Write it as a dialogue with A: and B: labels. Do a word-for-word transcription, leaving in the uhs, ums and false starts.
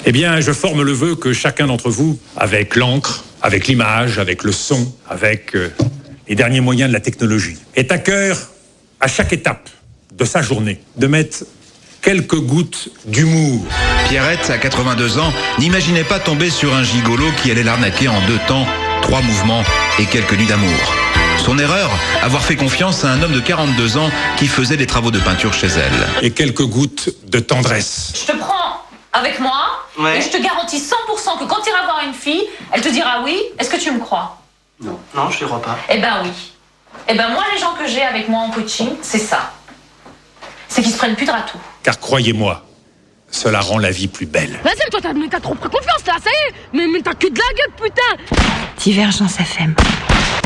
A: Eh bien, je forme le vœu que chacun d'entre vous, avec l'encre, avec l'image, avec le son, avec euh, les derniers moyens de la technologie, ait à cœur, à chaque étape de sa journée, de mettre quelques gouttes d'humour.
B: Pierrette, à quatre-vingt-deux ans, n'imaginait pas tomber sur un gigolo qui allait l'arnaquer en deux temps, trois mouvements et quelques nuits d'amour. Son erreur, avoir fait confiance à un homme de quarante-deux ans qui faisait des travaux de peinture chez elle.
A: Et quelques gouttes de tendresse.
C: Je te prends avec moi
D: Ouais.
C: et je te garantis cent pour cent que quand tu iras voir une fille, elle te dira oui. Est-ce que tu me crois?
D: Non, non, je les crois pas.
C: Eh ben oui. Eh ben moi, les gens que j'ai avec moi en coaching, c'est ça. C'est qu'ils se prennent plus de ratou.
A: Car croyez-moi, cela rend la vie plus belle.
E: Vas-y, toi, t'as, mais t'as trop pris confiance là, ça y est. Mais, mais t'as que de la gueule, putain.
F: Divergence F M.